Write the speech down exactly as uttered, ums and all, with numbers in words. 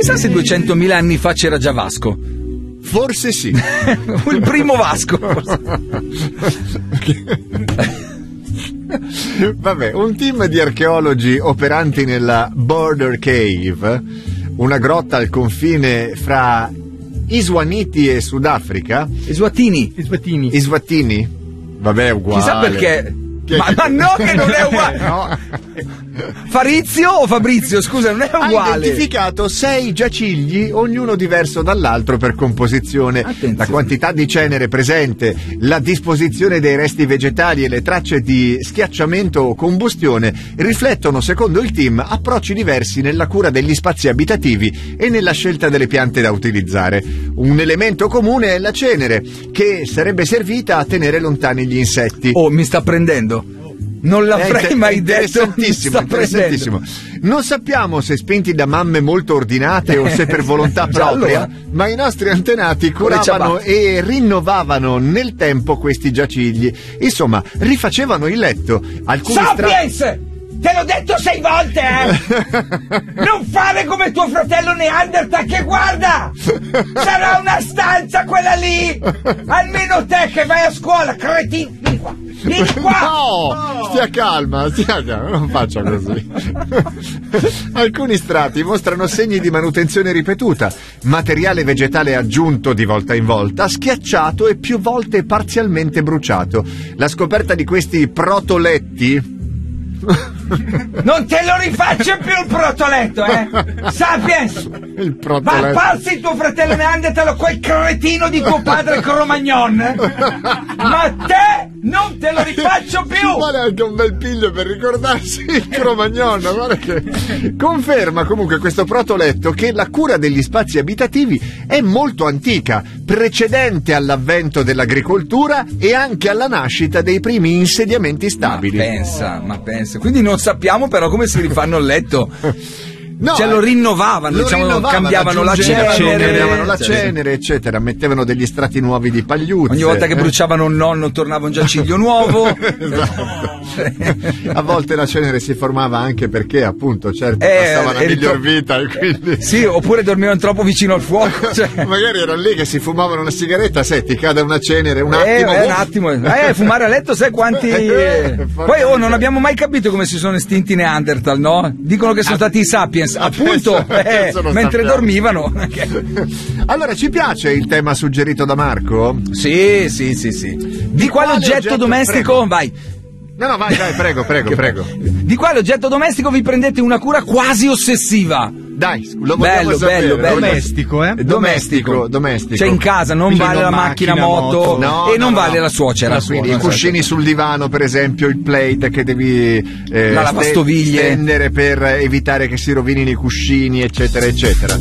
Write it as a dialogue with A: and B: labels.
A: Chissà se duecentomila anni fa c'era già Vasco.
B: Forse sì.
A: Il primo Vasco.
B: Vabbè, un team di archeologi operanti nella Border Cave, una grotta al confine fra Iswaniti e Sudafrica.
A: Iswatini.
C: Iswatini.
B: Iswatini? Vabbè, è uguale.
A: Chissà perché.
B: Che...
A: Ma, ma no, che non è uguale.
B: No.
A: Farizio o Fabrizio? Scusa, non è uguale.
B: Ha identificato sei giacigli, ognuno diverso dall'altro per composizione.
A: Attenzione.
B: La quantità di cenere presente, la disposizione dei resti vegetali e le tracce di schiacciamento o combustione riflettono, secondo il team, approcci diversi nella cura degli spazi abitativi e nella scelta delle piante da utilizzare. Un elemento comune è la cenere, che sarebbe servita a tenere lontani gli insetti.
A: Oh, mi sta prendendo. Non l'avrei
B: inter-
A: mai detto.
B: Interessantissimo, interessantissimo. Non sappiamo se spinti da mamme molto ordinate o se per volontà propria,
A: allora.
B: ma i nostri antenati curavano e rinnovavano nel tempo questi giacigli. Insomma, rifacevano il letto. Alcuni
D: Sapiens! Stra- Te l'ho detto sei volte, eh! Non fare come tuo fratello Neanderthal che guarda! Sarà una stanza quella lì! Almeno te che vai a scuola, cretino! Vieni qua! Vieni qua!
B: No! no! Stia calma, stia calma, non faccia così. Alcuni strati mostrano segni di manutenzione ripetuta, materiale vegetale aggiunto di volta in volta, schiacciato e più volte parzialmente bruciato. La scoperta di questi protoletti
D: non te lo rifaccio più il protoletto, eh! Sapiens!
B: Il
D: Ma
B: protoletto.
D: passi tuo fratello Neanderthal o quel cretino di tuo padre Cro-Magnon? Ma te non te lo rifaccio più!
B: Ci vuole anche un bel piglio per ricordarsi il Cro-Magnon. Guarda che... Conferma comunque questo protoletto che la cura degli spazi abitativi è molto antica, precedente all'avvento dell'agricoltura e anche alla nascita dei primi insediamenti stabili.
A: Ma pensa, ma pensa. Quindi non sappiamo però come si rifanno il letto.
B: No,
A: cioè lo rinnovavano,
B: lo
A: diciamo,
B: rinnovavano,
A: cambiavano la cenere,
B: cambiavano la
A: cioè,
B: cenere, eccetera, mettevano degli strati nuovi di pagliuzze.
A: ogni volta che bruciavano un nonno tornava un giaciglio nuovo.
B: Esatto. A volte la cenere si formava anche perché appunto certo
A: Eh,
B: passava una
A: eri
B: miglior
A: tro-
B: vita e quindi...
A: Sì, oppure dormivano troppo vicino al fuoco, cioè.
B: Magari erano lì che si fumavano una sigaretta, sai, ti cade una cenere un
A: Eh,
B: attimo.
A: eh, un attimo. Eh, fumare a letto, sai quanti.
B: Eh,
A: Poi oh, non abbiamo mai capito come si sono estinti i Neanderthal, no? Dicono che sono stati i Sapiens, appunto, eh,
B: adesso lo
A: mentre
B: sappiamo.
A: dormivano.
B: Allora, ci piace il tema suggerito da Marco?
A: Sì, sì, sì, sì. Di,
B: Di
A: quale
B: quale
A: oggetto,
B: oggetto?
A: domestico?
B: Prego.
A: Vai.
B: No, no, vai, vai, prego, prego, prego.
A: Di quale oggetto domestico vi prendete una cura quasi ossessiva?
B: Dai, lo vogliamo
A: Bello,
B: sapere.
A: bello, bello.
C: Domestico, eh?
B: Domestico, domestico.
A: Cioè in casa non
C: Quindi
A: vale
C: non
A: la macchina,
C: macchina,
A: moto,
C: moto.
B: No,
A: e
B: no,
A: non
B: no,
A: vale
B: no.
A: la suocera.
B: No, quindi i
A: suocera.
B: cuscini sul divano, per esempio, il plate che devi eh,
A: La lavastoviglie.
B: stendere per evitare che si rovinino i cuscini, eccetera, eccetera.